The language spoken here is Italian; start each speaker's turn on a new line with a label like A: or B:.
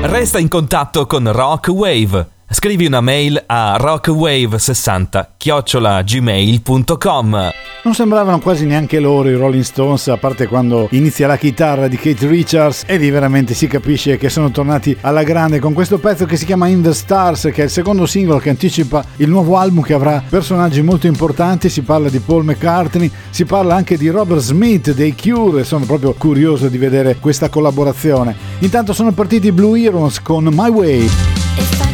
A: Resta in contatto con Rock Wave. Scrivi una mail a rockwave60@gmail.com.
B: Non sembravano quasi neanche loro i Rolling Stones, a parte quando inizia la chitarra di Keith Richards, e lì veramente si capisce che sono tornati alla grande con questo pezzo che si chiama In the Stars, che è il secondo singolo che anticipa il nuovo album che avrà personaggi molto importanti. Si parla di Paul McCartney, si parla anche di Robert Smith dei Cure, sono proprio curioso di vedere questa collaborazione. Intanto sono partiti i Blue Heroes con My Way.